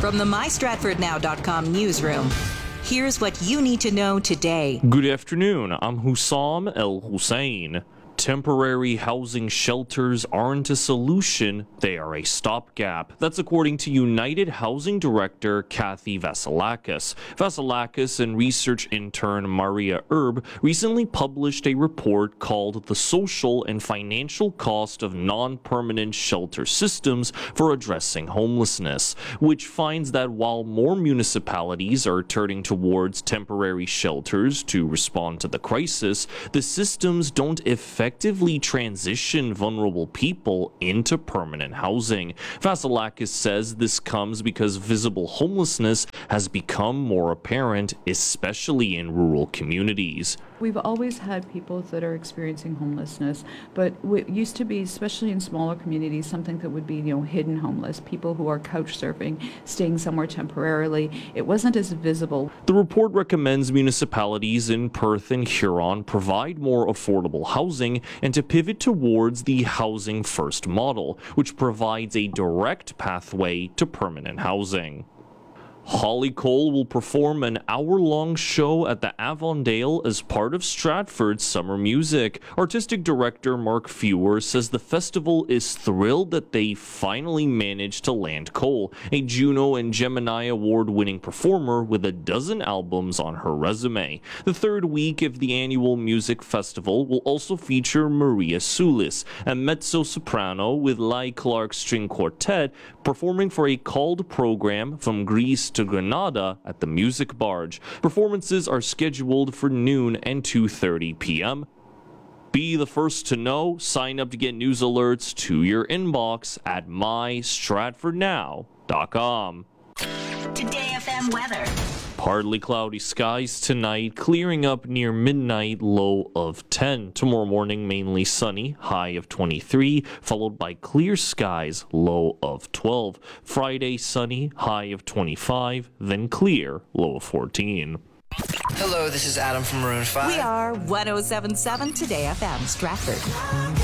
From the MyStratfordNow.com newsroom, here's what you need to know today. Good afternoon. I'm Hussam El Hussein. Temporary housing shelters aren't a solution, they are a stopgap. That's according to United Housing Director Kathy Vasilakis. Vasilakis and research intern Maria Erb recently published a report called The Social and Financial Cost of Non-Permanent Shelter Systems for Addressing Homelessness, which finds that while more municipalities are turning towards temporary shelters to respond to the crisis, the systems don't effectively transition vulnerable people into permanent housing. Vasilakis says this comes because visible homelessness has become more apparent, especially in rural communities. We've always had people that are experiencing homelessness, but it used to be, especially in smaller communities, something that would be, hidden homeless, people who are couch surfing, staying somewhere temporarily. It wasn't as visible. The report recommends municipalities in Perth and Huron provide more affordable housing and to pivot towards the Housing First model, which provides a direct pathway to permanent housing. Holly Cole will perform an hour-long show at the Avondale as part of Stratford's Summer Music. Artistic director Mark Fewer says the festival is thrilled that they finally managed to land Cole, a Juno and Gemini award-winning performer with a dozen albums on her resume. The third week of the annual music festival will also feature Maria Sulis, a mezzo-soprano with Lai Clark String Quartet, performing for a called program from Greece to Granada at the Music Barge. Performances are scheduled for noon and 2:30 p.m. Be the first to know. Sign up to get news alerts to your inbox at mystratfordnow.com. Today FM weather. Partly cloudy skies tonight, clearing up near midnight, low of 10. Tomorrow morning, mainly sunny, high of 23, followed by clear skies, low of 12. Friday, sunny, high of 25, then clear, low of 14. Hello, this is Adam from Maroon 5. We are 107.7 Today FM Stratford.